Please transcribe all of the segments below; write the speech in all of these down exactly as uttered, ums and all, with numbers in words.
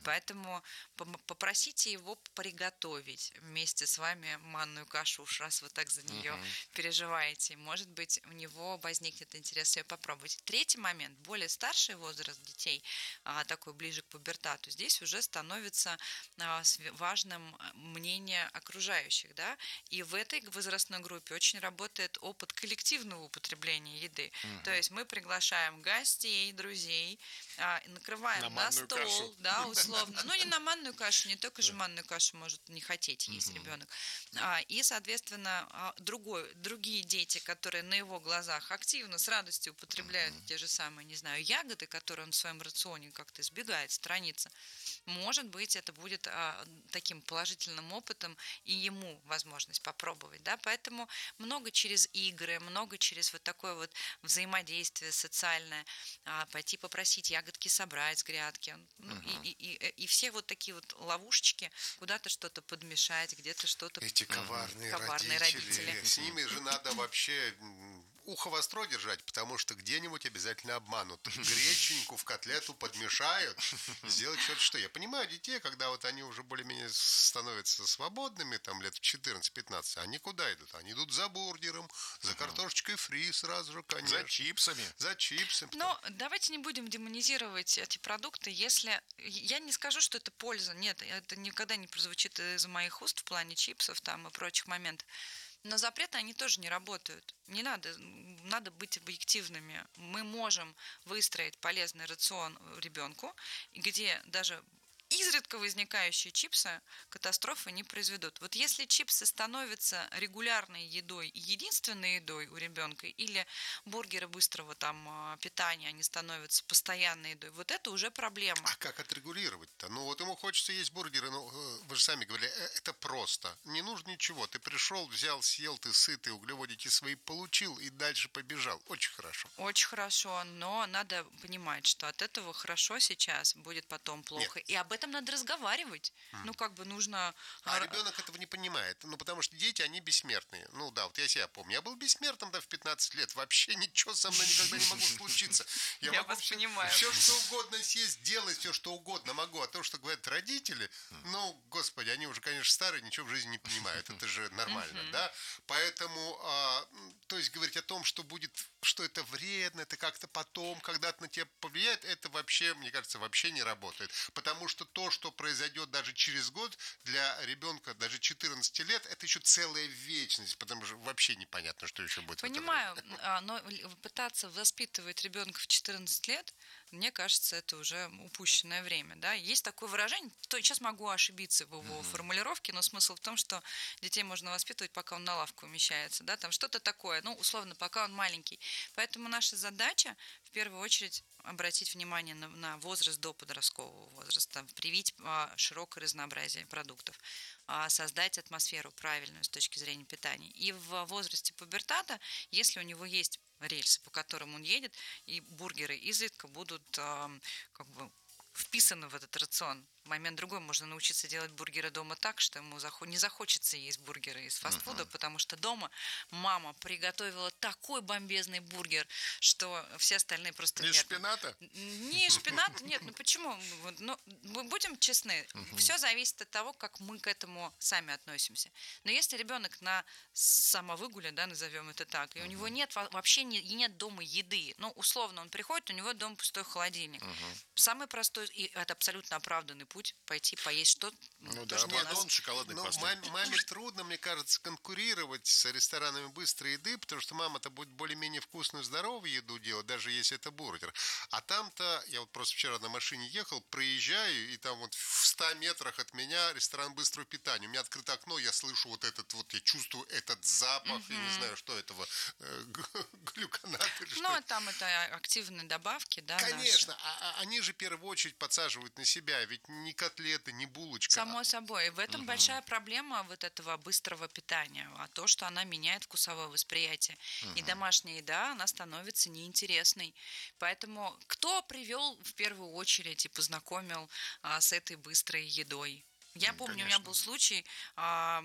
Поэтому попросите его приготовить вместе с вами манную кашу, уж раз вы так за нее Мгм. переживаете. Может быть, у него возникнет интерес ее попробовать. Третий момент. Более старший возраст детей, а, такой ближе к пубертату, здесь уже становится а, св- важным мнение окружающих. Да? И в этой возрастной группе очень работает опыт коллективного употребления еды. То есть мы приглашаем гостей, друзей, а, и накрываем На на манную стол, кашу. да, условно. Ну, не на манную кашу, не только же манную кашу может не хотеть есть ребенок. А, и, соответственно, а, другой, другие дети, которые на его глазах активно, с радостью употребляют те же самые, не знаю, ягоды, которые он в своем рационе как-то избегает, сторонится, может быть, это будет а, таким положительным опытом и ему возможность попробовать, да, поэтому много через игры, много через вот такое вот взаимодействие социальное, а, пойти попросить ягодки собрать с грядки, ну, и, и, и, и все вот такие вот ловушечки, куда-то что-то подмешать, где-то что-то. Эти коварные, Коварные родители. родители. С ними же надо вообще м, ухо востро держать, потому что где-нибудь обязательно обманут. Греченьку в котлету подмешают, сделать что-то что. Я понимаю детей, когда вот они уже более-менее становятся свободными, там лет в четырнадцать-пятнадцать, они куда идут? Они идут за бургером, за картошечкой фри сразу же, конечно. За чипсами. За чипсами. Но давайте не будем демонизировать эти продукты, если... Я не скажу, что это польза. Нет, это никогда не прозвучит из моих уст в плане чипсов там и прочих моментов. Но запреты, они тоже не работают. Не надо, надо быть объективными. Мы можем выстроить полезный рацион ребенку, где даже изредка возникающие чипсы катастрофы не произведут. Вот если чипсы становятся регулярной едой, единственной едой у ребенка, или бургеры быстрого там питания, они становятся постоянной едой, вот это уже проблема. А как отрегулировать-то? Ну вот ему хочется есть бургеры, ну вы же сами говорили, это просто. Не нужно ничего. Ты пришел, взял, съел, ты сытый, углеводики свои получил и дальше побежал. Очень хорошо. Очень хорошо, но надо понимать, что от этого хорошо сейчас будет потом плохо. Нет. И об этом надо разговаривать. Mm. Ну, как бы нужно... А ребенок этого не понимает. Ну, потому что дети, они бессмертные. Ну, да, вот я себя помню. Я был бессмертным, да, в пятнадцать лет. Вообще ничего со мной никогда не могло случиться. Я, Я Я могу вас все, понимаю. все, что угодно съесть, делать все, что угодно могу. А то, что говорят родители, ну, господи, они уже, конечно, старые, ничего в жизни не понимают. Это же нормально, да? Поэтому, а, то есть говорить о том, что будет, что это вредно, это как-то потом, когда-то на тебя повлияет, это вообще, мне кажется, вообще не работает. Потому что то, что произойдет даже через год, для ребенка даже четырнадцати лет, это еще целая вечность, потому что вообще непонятно, что еще будет. Понимаю, но пытаться воспитывать ребенка в четырнадцать лет, мне кажется, это уже упущенное время. Да? Есть такое выражение, то сейчас могу ошибиться в его mm-hmm. формулировке, но смысл в том, что детей можно воспитывать, пока он на лавку умещается. Да? Там что-то такое, ну, условно, пока он маленький. Поэтому наша задача, в первую очередь, обратить внимание на, на возраст до подросткового возраста, привить а, широкое разнообразие продуктов, а, создать атмосферу правильную с точки зрения питания. И в возрасте пубертата, если у него есть рельсы, по которым он едет, и бургеры изредка будут а, как бы вписаны в этот рацион. В момент другой можно научиться делать бургеры дома так, что ему не захочется есть бургеры из фастфуда, uh-huh. потому что дома мама приготовила такой бомбезный бургер, что все остальные просто... Не нет. Шпината? Не шпината, нет. Ну почему? Ну, мы будем честны. Uh-huh. Все зависит от того, как мы к этому сами относимся. Но если ребенок на самовыгуле, да, назовем это так, и uh-huh. у него нет вообще не, нет дома еды, ну, условно, он приходит, у него дома пустой холодильник. Uh-huh. Самый простой, и это абсолютно оправданный путь, пойти поесть что-то. Ну да, батон, шоколадный Но пастой. маме, маме трудно, мне кажется, конкурировать с ресторанами быстрой еды, потому что мама-то будет более-менее вкусную, здоровую еду делать, даже если это бургер. А там-то, я вот просто вчера на машине ехал, проезжаю, и там вот в ста метрах от меня ресторан быстрого питания. У меня открыто окно, я слышу вот этот, вот я чувствую этот запах, mm-hmm. я не знаю, что этого, э, глюконат или что. Ну, там это активные добавки, да, конечно, а, а они же в первую очередь подсаживают на себя, ведь ни котлеты, ни булочка. Само собой. В этом угу. большая проблема вот этого быстрого питания, а то, что она меняет вкусовое восприятие. Угу. И домашняя еда, она становится неинтересной. Поэтому кто привел в первую очередь и познакомил а, с этой быстрой едой? Я помню, Конечно. У меня был случай, а,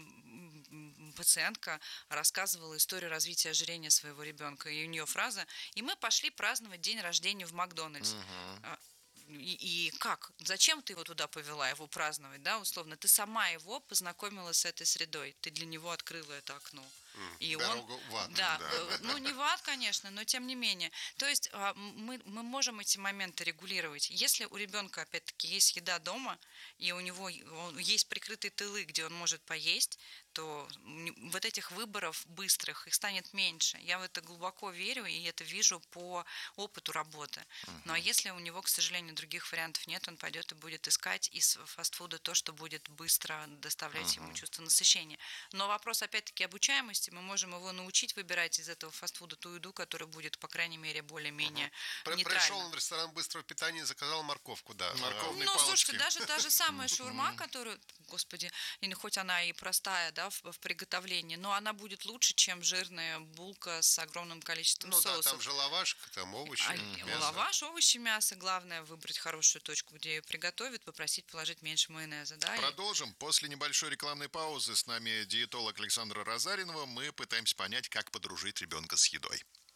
пациентка рассказывала историю развития ожирения своего ребенка, и у нее фраза: «И мы пошли праздновать день рождения в Макдональдс». Угу. и, и как? Зачем ты его туда повела, его праздновать, да, условно? Ты сама его познакомила с этой средой, ты для него открыла это окно. И Дорогу он, в ад. да, Да. ну не в ад, конечно, но тем не менее. То есть мы, мы можем эти моменты регулировать. Если у ребенка, опять-таки, есть еда дома, и у него есть прикрытые тылы, где он может поесть, то вот этих выборов быстрых их станет меньше. Я в это глубоко верю, и это вижу по опыту работы. Ну а если у него, к сожалению, других вариантов нет, он пойдет и будет искать из фастфуда то, что будет быстро доставлять ему чувство насыщения. Но вопрос, опять-таки, обучаемости. Мы можем его научить выбирать из этого фастфуда ту еду, которая будет, по крайней мере, более-менее угу. нейтральна. Пришел в ресторан быстрого питания, заказал морковку, да. Морковные ну, палочки. слушайте, даже та же самая шаурма, которую, господи, и хоть она и простая, да, в, в приготовлении, но она будет лучше, чем жирная булка с огромным количеством ну, соусов. Ну да, там же лаваш, там овощи, а, мясо. Лаваш, овощи, мясо. Главное выбрать хорошую точку, где ее приготовят, попросить положить меньше майонеза. Да, Продолжим. И... После небольшой рекламной паузы с нами диетолог Александра Розаринова. Мы пытаемся понять, как подружить ребенка с едой.